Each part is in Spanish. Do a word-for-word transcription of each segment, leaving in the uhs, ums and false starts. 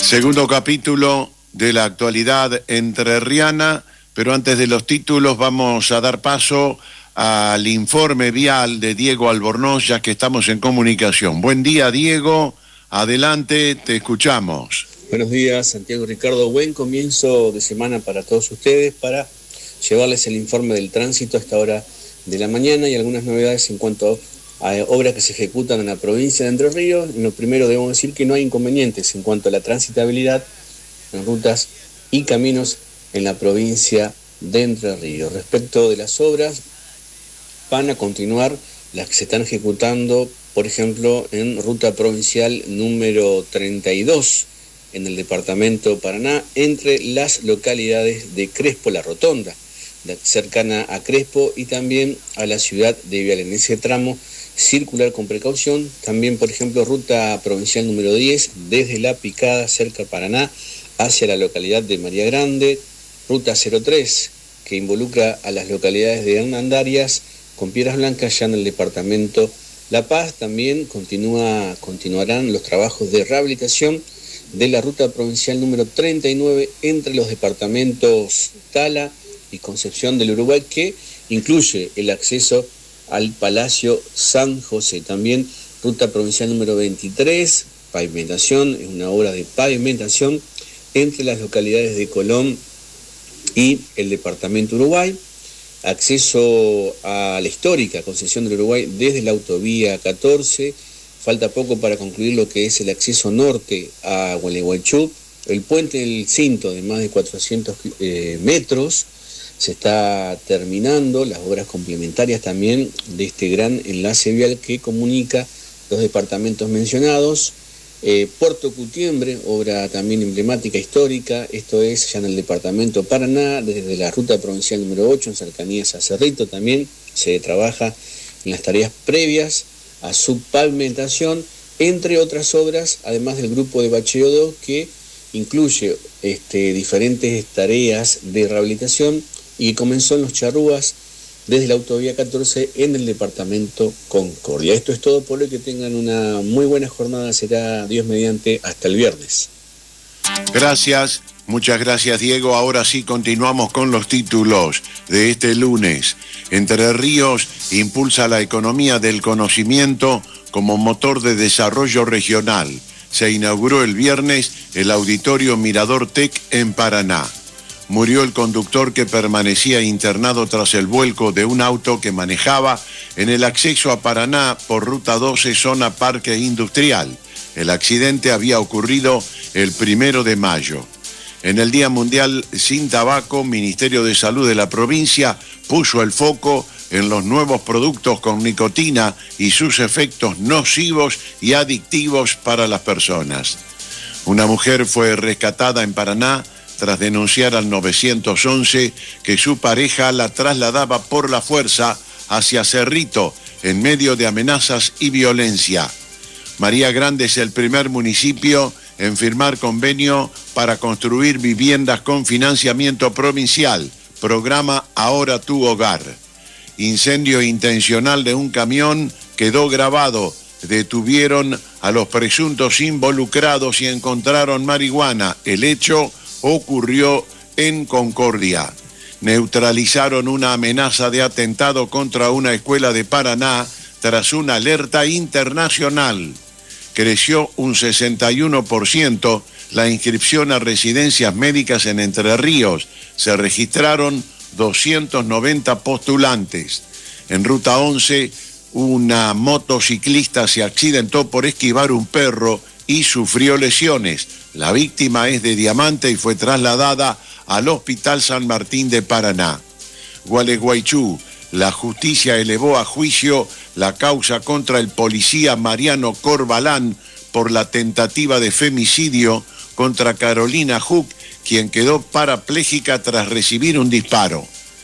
Segundo capítulo de la actualidad entrerriana, pero antes de los títulos vamos a dar paso al informe vial de Diego Albornoz, ya que estamos en comunicación. Buen día, Diego, adelante, te escuchamos. Buenos días, Santiago y Ricardo, buen comienzo de semana para todos ustedes para llevarles el informe del tránsito a esta hora de la mañana y algunas novedades en cuanto a obras que se ejecutan en la provincia de Entre Ríos. En lo primero debemos decir que no hay inconvenientes en cuanto a la transitabilidad en rutas y caminos en la provincia de Entre Ríos. Respecto de las obras, van a continuar las que se están ejecutando, por ejemplo, en ruta provincial número treinta y dos en el departamento Paraná, entre las localidades de Crespo, La Rotonda, cercana a Crespo, y también a la ciudad de Vial. En ese tramo, circular con precaución. También, por ejemplo, ruta provincial número diez, desde La Picada, cerca a Paraná, hacia la localidad de María Grande. Ruta cero tres, que involucra a las localidades de Hernandarias con Piedras Blancas, ya en el departamento La Paz. También continúa, continuarán los trabajos de rehabilitación de la ruta provincial número treinta y nueve entre los departamentos Tala y Concepción del Uruguay, que incluye el acceso al Palacio San José. También ruta provincial número veintitrés, pavimentación, es una obra de pavimentación entre las localidades de Colón y el departamento Uruguay. Acceso a la histórica Concepción del Uruguay desde la autovía catorce. Falta poco para concluir lo que es el acceso norte a Gualeguaychú. El puente del Cinto, de más de cuatrocientos eh, metros, se está terminando. Las obras complementarias también de este gran enlace vial que comunica los departamentos mencionados. Eh, Puerto Cutiembre, obra también emblemática, histórica, esto es ya en el departamento Paraná, desde la ruta provincial número ocho, en cercanías a Cerrito. También se trabaja en las tareas previas a su pavimentación, entre otras obras, además del grupo de bacheo dos, que incluye este, diferentes tareas de rehabilitación y comenzó en Los Charrúas desde la autovía catorce en el departamento Concordia. Esto es todo, por lo que tengan una muy buena jornada. Será, Dios mediante, hasta el viernes. Gracias, muchas gracias, Diego. Ahora sí continuamos con los títulos de este lunes. Entre Ríos impulsa la economía del conocimiento como motor de desarrollo regional. Se inauguró el viernes el Auditorio Mirador Tec en Paraná. Murió el conductor que permanecía internado tras el vuelco de un auto que manejaba en el acceso a Paraná por Ruta doce, zona Parque Industrial. El accidente había ocurrido el primero de mayo. En el Día Mundial Sin Tabaco, Ministerio de Salud de la provincia puso el foco en los nuevos productos con nicotina y sus efectos nocivos y adictivos para las personas. Una mujer fue rescatada en Paraná tras denunciar al nueve once que su pareja la trasladaba por la fuerza hacia Cerrito en medio de amenazas y violencia. María Grande es el primer municipio en firmar convenio para construir viviendas con financiamiento provincial, programa Ahora Tu Hogar. Incendio intencional de un camión quedó grabado. Detuvieron a los presuntos involucrados y encontraron marihuana. El hecho ocurrió en Concordia. Neutralizaron una amenaza de atentado contra una escuela de Paraná tras una alerta internacional. Creció un sesenta y uno por ciento la inscripción a residencias médicas en Entre Ríos. Se registraron doscientos noventa postulantes. En Ruta once, una motociclista se accidentó por esquivar un perro y sufrió lesiones. La víctima es de Diamante y fue trasladada al Hospital San Martín de Paraná. Gualeguaychú, la justicia elevó a juicio la causa contra el policía Mariano Corbalán por la tentativa de femicidio contra Carolina Huck, quien quedó parapléjica tras recibir un disparo.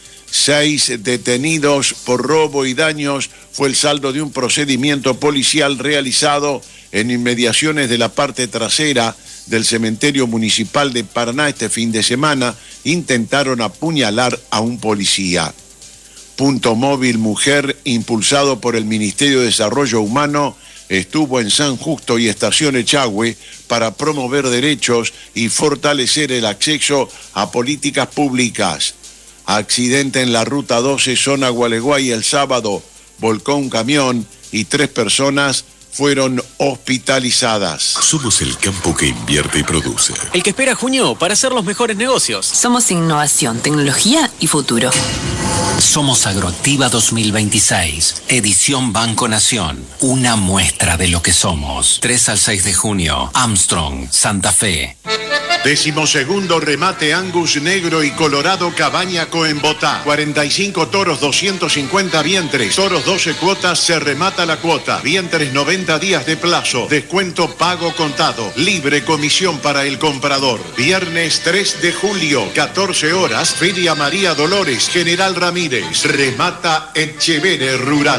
Seis detenidos por robo y daños fue el saldo de un procedimiento policial realizado en inmediaciones de la parte trasera del cementerio municipal de Paraná este fin de semana. Intentaron apuñalar a un policía. Punto Móvil Mujer, impulsado por el Ministerio de Desarrollo Humano, estuvo en San Justo y Estación Echagüe para promover derechos y fortalecer el acceso a políticas públicas. Accidente en la Ruta doce, zona Gualeguay, el sábado. Volcó un camión y tres personas fueron hospitalizadas. Somos el campo que invierte y produce. El que espera junio para hacer los mejores negocios. Somos innovación, tecnología y futuro. Somos Agroactiva dos mil veintiséis, edición Banco Nación. Una muestra de lo que somos. tres al seis de junio, Armstrong, Santa Fe. Decimosegundo remate Angus negro y colorado Cabaña Coembotá. cuarenta y cinco toros, doscientos cincuenta vientres. Toros doce cuotas, se remata la cuota. Vientres noventa días de plazo. Descuento pago contado. Libre comisión para el comprador. Viernes tres de julio, catorce horas. Feria María Dolores, General Ramírez. Remata Etchevere Rural.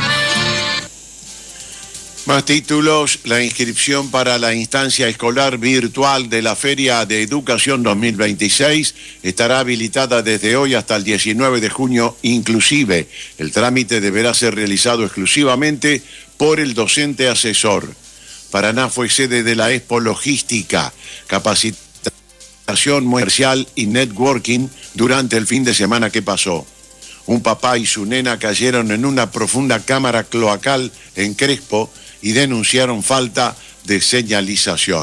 Más títulos. La inscripción para la instancia escolar virtual de la Feria de Educación dos mil veintiséis estará habilitada desde hoy hasta el diecinueve de junio inclusive. El trámite deberá ser realizado exclusivamente por el docente asesor. Paraná fue sede de la Expo Logística, capacitación comercial y networking durante el fin de semana que pasó. Un papá y su nena cayeron en una profunda cámara cloacal en Crespo y denunciaron falta de señalización.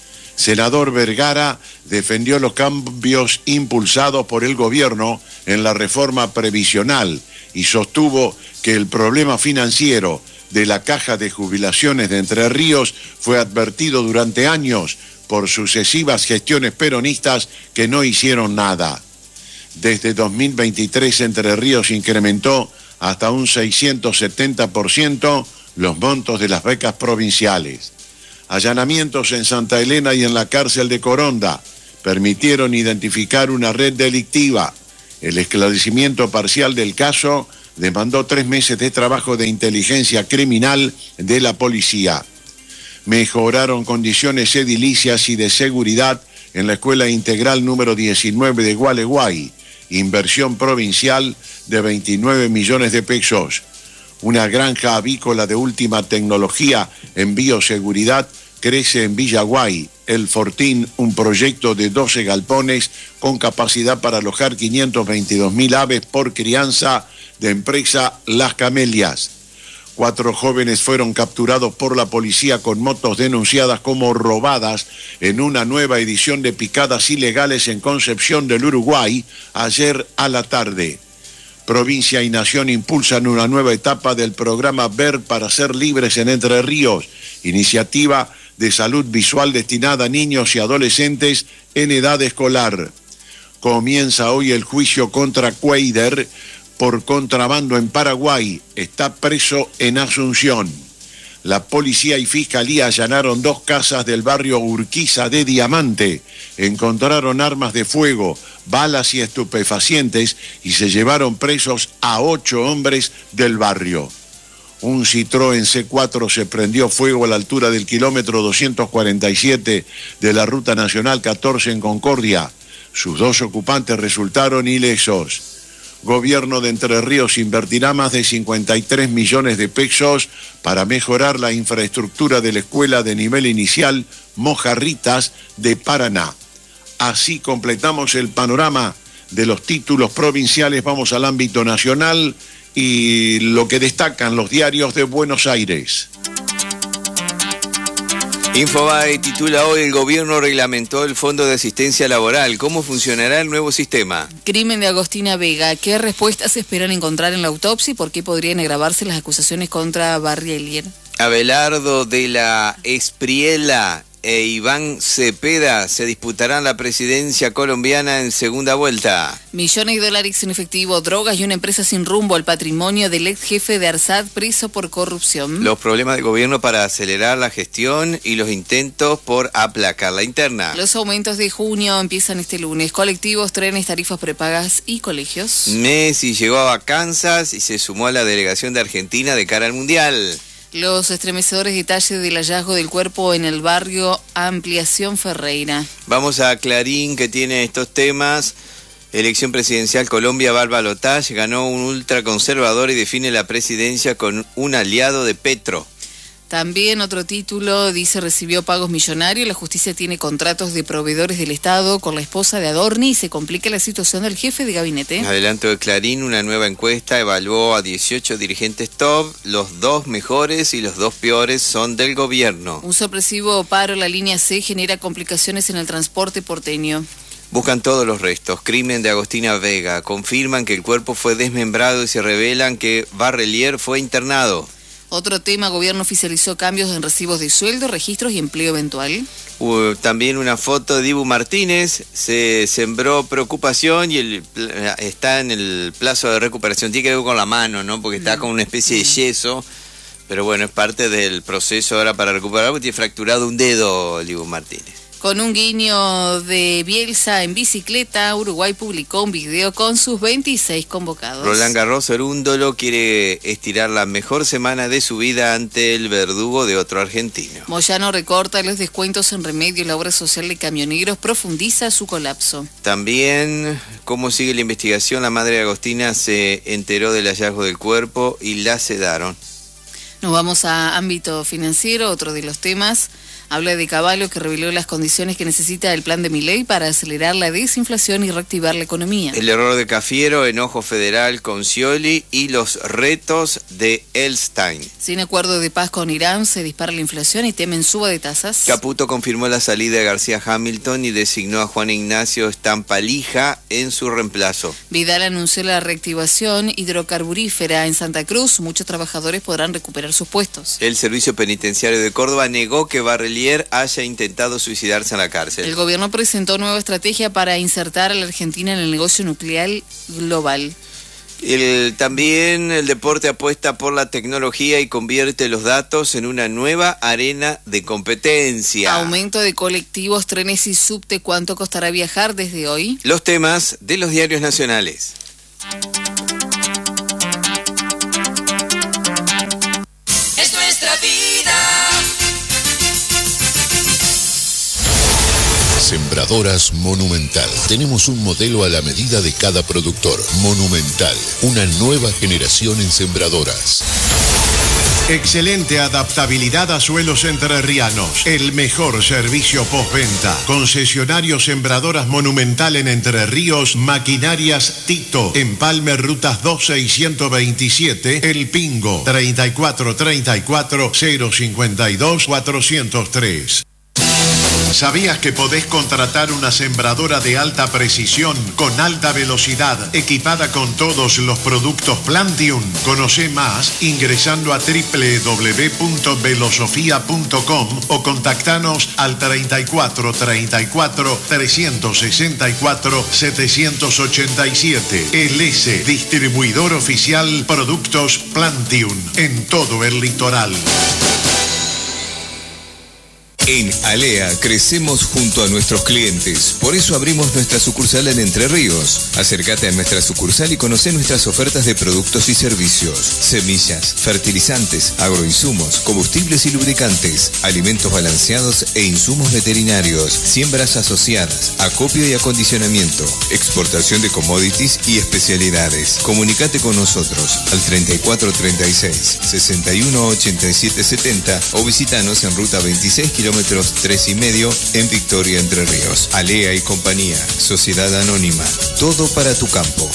Senador Vergara defendió los cambios impulsados por el gobierno en la reforma previsional y sostuvo que el problema financiero de la Caja de Jubilaciones de Entre Ríos fue advertido durante años por sucesivas gestiones peronistas que no hicieron nada. Desde dos mil veintitrés Entre Ríos incrementó hasta un seiscientos setenta por ciento los montos de las becas provinciales. Allanamientos en Santa Elena y en la cárcel de Coronda permitieron identificar una red delictiva. El esclarecimiento parcial del caso demandó tres meses de trabajo de inteligencia criminal de la policía. Mejoraron condiciones edilicias y de seguridad en la Escuela Integral número diecinueve de Gualeguay. Inversión provincial de veintinueve millones de pesos. Una granja avícola de última tecnología en bioseguridad crece en Villaguay. El Fortín, un proyecto de doce galpones con capacidad para alojar quinientos veintidós mil aves por crianza de empresa Las Camelias. Cuatro jóvenes fueron capturados por la policía con motos denunciadas como robadas en una nueva edición de picadas ilegales en Concepción del Uruguay ayer a la tarde. Provincia y Nación impulsan una nueva etapa del programa Ver para ser libres en Entre Ríos, iniciativa de salud visual destinada a niños y adolescentes en edad escolar. Comienza hoy el juicio contra Cuader por contrabando en Paraguay. Está preso en Asunción. La policía y fiscalía allanaron dos casas del barrio Urquiza de Diamante. Encontraron armas de fuego, balas y estupefacientes y se llevaron presos a ocho hombres del barrio. Un Citroën C cuatro se prendió fuego a la altura del kilómetro doscientos cuarenta y siete de la Ruta Nacional catorce en Concordia. Sus dos ocupantes resultaron ilesos. Gobierno de Entre Ríos invertirá más de cincuenta y tres millones de pesos para mejorar la infraestructura de la escuela de nivel inicial Mojarritas de Paraná. Así completamos el panorama de los títulos provinciales. Vamos al ámbito nacional y lo que destacan los diarios de Buenos Aires. Infobae titula hoy: el gobierno reglamentó el Fondo de Asistencia Laboral. ¿Cómo funcionará el nuevo sistema? Crimen de Agostina Vega. ¿Qué respuestas se esperan encontrar en la autopsia y por qué podrían agravarse las acusaciones contra Barrielier? Abelardo de la Espriella e Iván Cepeda se disputarán la presidencia colombiana en segunda vuelta. Millones de dólares en efectivo, drogas y una empresa sin rumbo al patrimonio del ex jefe de Arsat preso por corrupción. Los problemas del gobierno para acelerar la gestión y los intentos por aplacar la interna. Los aumentos de junio empiezan este lunes. Colectivos, trenes, tarifas prepagas y colegios. Messi llegó a Kansas y se sumó a la delegación de Argentina de cara al Mundial. Los estremecedores detalles del hallazgo del cuerpo en el barrio Ampliación Ferreira. Vamos a Clarín, que tiene estos temas. Elección presidencial, Colombia va al balotaje, ganó un ultraconservador y define la presidencia con un aliado de Petro. También otro título dice: recibió pagos millonarios, la justicia tiene contratos de proveedores del Estado con la esposa de Adorni y se complica la situación del jefe de gabinete. Adelanto de Clarín, una nueva encuesta evaluó a dieciocho dirigentes top, los dos mejores y los dos peores son del gobierno. Un sorpresivo paro en la línea C genera complicaciones en el transporte porteño. Buscan todos los restos. Crimen de Agostina Vega. Confirman que el cuerpo fue desmembrado y se revelan que Barrelier fue internado. Otro tema: gobierno oficializó cambios en recibos de sueldo, registros y empleo eventual. Uh, también una foto de Dibu Martínez. Se sembró preocupación y el, está en el plazo de recuperación. Tiene que ver con la mano, ¿no? Porque está con una especie de yeso. Pero bueno, es parte del proceso ahora para recuperar, porque tiene fracturado un dedo Dibu Martínez. Con un guiño de Bielsa en bicicleta, Uruguay publicó un video con sus veintiséis convocados. Roland Garros Orúndolo quiere estirar la mejor semana de su vida ante el verdugo de otro argentino. Moyano recorta los descuentos en Remedio. La obra social de camioneros profundiza su colapso. También, cómo sigue la investigación, la madre de Agostina se enteró del hallazgo del cuerpo y la sedaron. Nos vamos a ámbito financiero, otro de los temas. Habla de Caballo, que reveló las condiciones que necesita el plan de Milei para acelerar la desinflación y reactivar la economía. El error de Cafiero, enojo federal con Scioli y los retos de Elstein. Sin acuerdo de paz con Irán, se dispara la inflación y temen suba de tasas. Caputo confirmó la salida de García Hamilton y designó a Juan Ignacio Stampalija en su reemplazo. Vidal anunció la reactivación hidrocarburífera en Santa Cruz. Muchos trabajadores podrán recuperar sus puestos. El Servicio Penitenciario de Córdoba negó que Barrelier haya intentado suicidarse en la cárcel. El gobierno presentó nueva estrategia para insertar a la Argentina en el negocio nuclear global. El, también el deporte apuesta por la tecnología y convierte los datos en una nueva arena de competencia. Aumento de colectivos, trenes y subte. ¿Cuánto costará viajar desde hoy? Los temas de los diarios nacionales. Es nuestra vida. Sembradoras Monumental. Tenemos un modelo a la medida de cada productor. Monumental, una nueva generación en sembradoras. Excelente adaptabilidad a suelos entrerrianos. El mejor servicio postventa. Concesionario Sembradoras Monumental en Entre Ríos. Maquinarias Tito. Empalme Rutas doce y ciento veintisiete. El Pingo. treinta y cuatro treinta y cuatro cero cincuenta y dos cuatrocientos tres. ¿Sabías que podés contratar una sembradora de alta precisión con alta velocidad equipada con todos los productos Plantium? Conoce más ingresando a doble u doble u doble u punto velosofía punto com o contactanos al treinta y cuatro treinta y cuatro trescientos sesenta y cuatro setecientos ochenta y siete. El S, distribuidor oficial Productos Plantium en todo el litoral. En Alea crecemos junto a nuestros clientes, por eso abrimos nuestra sucursal en Entre Ríos. Acércate a nuestra sucursal y conoce nuestras ofertas de productos y servicios: semillas, fertilizantes, agroinsumos, combustibles y lubricantes, alimentos balanceados e insumos veterinarios, siembras asociadas, acopio y acondicionamiento, exportación de commodities y especialidades. Comunicate con nosotros al treinta y cuatro treinta y seis sesenta y uno ochenta y siete setenta o visitanos en ruta veintiséis kilómetros tres y medio en Victoria, Entre Ríos. Alea y compañía, Sociedad Anónima, todo para tu campo.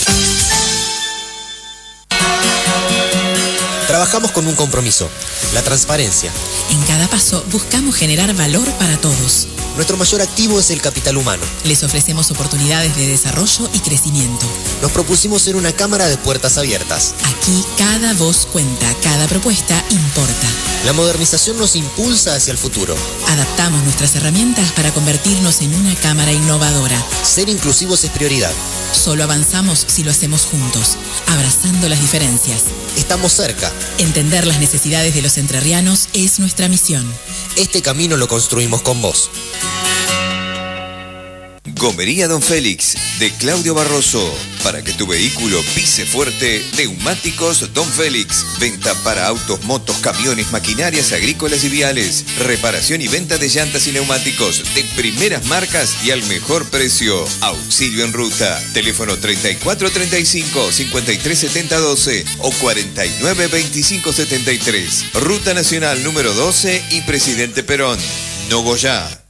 Trabajamos con un compromiso, la transparencia. En cada paso buscamos generar valor para todos. Nuestro mayor activo es el capital humano. Les ofrecemos oportunidades de desarrollo y crecimiento. Nos propusimos ser una cámara de puertas abiertas. Aquí cada voz cuenta, cada propuesta importa. La modernización nos impulsa hacia el futuro. Adaptamos nuestras herramientas para convertirnos en una cámara innovadora. Ser inclusivos es prioridad. Solo avanzamos si lo hacemos juntos, abrazando las diferencias. Estamos cerca. Entender las necesidades de los entrerrianos es nuestra misión. Este camino lo construimos con vos. Gomería Don Félix, de Claudio Barroso. Para que tu vehículo pise fuerte, Neumáticos Don Félix. Venta para autos, motos, camiones, maquinarias agrícolas y viales. Reparación y venta de llantas y neumáticos de primeras marcas y al mejor precio. Auxilio en ruta. Teléfono treinta y cuatro treinta y cinco, cincuenta y tres setenta doce o cuarenta y nueve veinticinco setenta y tres. Ruta Nacional número doce y Presidente Perón. Nogoyá.